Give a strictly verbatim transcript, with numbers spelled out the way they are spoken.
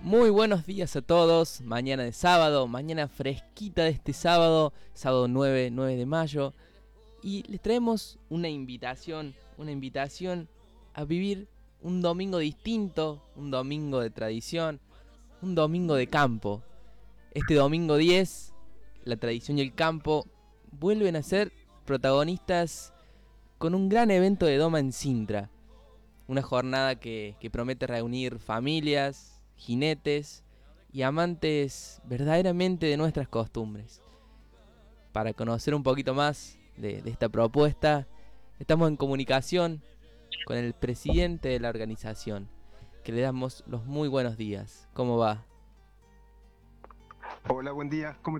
Muy buenos días a todos, mañana de sábado, mañana fresquita de este sábado, sábado nueve de mayo, y les traemos una invitación, una invitación a vivir un domingo distinto, un domingo de tradición, un domingo de campo. Este domingo diez, la tradición y el campo vuelven a ser protagonistas con un gran evento de Doma en Sintra. Una jornada que, que promete reunir familias, jinetes y amantes verdaderamente de nuestras costumbres. Para conocer un poquito más de, de esta propuesta, estamos en comunicación con el presidente de la organización, que le damos los muy buenos días. ¿Cómo va? Hola, buen día. ¿Cómo